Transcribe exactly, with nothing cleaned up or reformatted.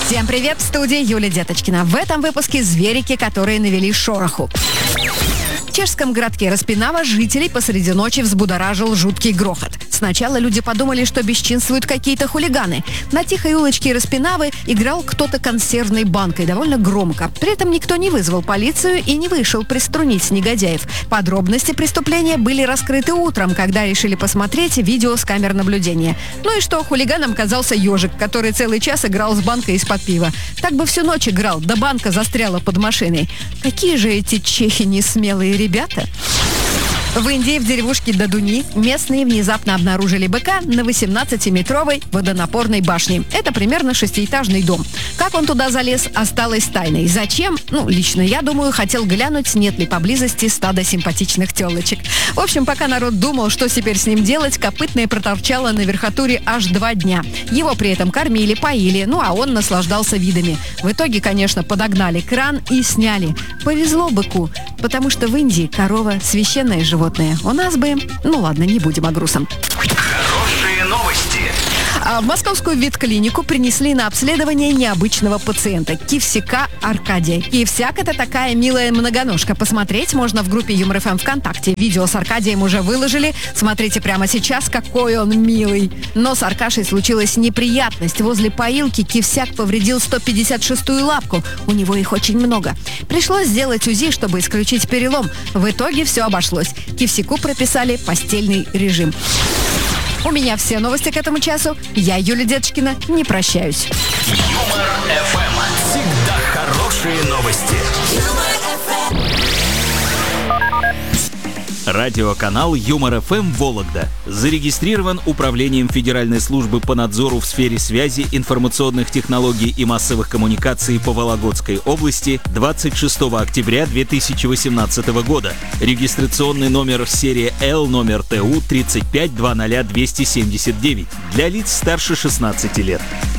Всем привет, в студии Юлия Деточкина. В этом выпуске зверики, которые навели шороху. В чешском городке Распинава жителей посреди ночи взбудоражил жуткий грохот. Сначала люди подумали, что бесчинствуют какие-то хулиганы. На тихой улочке Распинавы играл кто-то консервной банкой довольно громко. При этом никто не вызвал полицию и не вышел приструнить негодяев. Подробности преступления были раскрыты утром, когда решили посмотреть видео с камер наблюдения. Ну и что, хулиганом оказался ежик, который целый час играл с банкой из-под пива. Так бы всю ночь играл, да банка застряла под машиной. Какие же эти чехи несмелые ребята? В Индии, в деревушке Дадуни, местные внезапно обнаружили быка на восемнадцатиметровой водонапорной башне. Это примерно шестиэтажный дом. Как он туда залез, осталось тайной. Зачем? Ну, лично я думаю, хотел глянуть, нет ли поблизости стада симпатичных телочек. В общем, пока народ думал, что теперь с ним делать, копытное проторчало на верхотуре аж два дня. Его при этом кормили, поили, ну а он наслаждался видами. В итоге, конечно, подогнали кран и сняли. Повезло быку, потому что в Индии корова – священное животное. У нас бы... Ну ладно, не будем о грустном. Хорошие новости. А в московскую ветклинику принесли на обследование необычного пациента – Кивсяка Аркадия. Кивсяк – это такая милая многоножка. Посмотреть можно в группе Юмор ФМ ВКонтакте. Видео с Аркадием уже выложили. Смотрите прямо сейчас, какой он милый. Но с Аркашей случилась неприятность. Возле поилки Кивсяк повредил сто пятьдесят шестую лапку. У него их очень много. Пришлось сделать УЗИ, чтобы исключить перелом. В итоге все обошлось. Кивсяку прописали постельный режим. У меня все новости к этому часу. Я, Юлия Деточкина, не прощаюсь. Юмор ФМ. Всегда хорошие новости. Радиоканал Юмор ФМ Вологда зарегистрирован Управлением Федеральной службы по надзору в сфере связи, информационных технологий и массовых коммуникаций по Вологодской области двадцать шестого октября две тысячи восемнадцатого года. Регистрационный номер серия Л номер ТУ тридцать пять двадцать двести семьдесят девять для лиц старше шестнадцати лет.